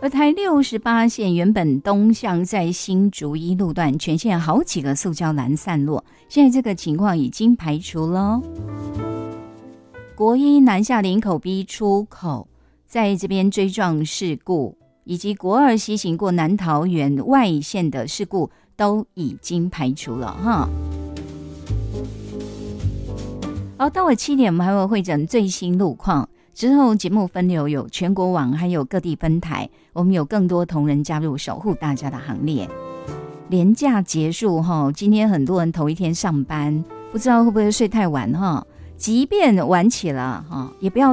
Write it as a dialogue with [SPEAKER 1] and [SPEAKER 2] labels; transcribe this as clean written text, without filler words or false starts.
[SPEAKER 1] 而台68线原本东向在新竹一路段全线好几个塑胶篮散落，现在这个情况已经排除了。国一南下林口 B 出口在这边追撞事故，以及国二西行过南桃园外线的事故都已经排除了哈。好，到了7点我们还会汇整最新路况，之后节目分流有全国网还有各地分台，我们有更多同仁加入守护大家的行列。连假结束哈，今天很多人头一天上班，不知道会不会睡太晚哈，即便晚起了哈，也不要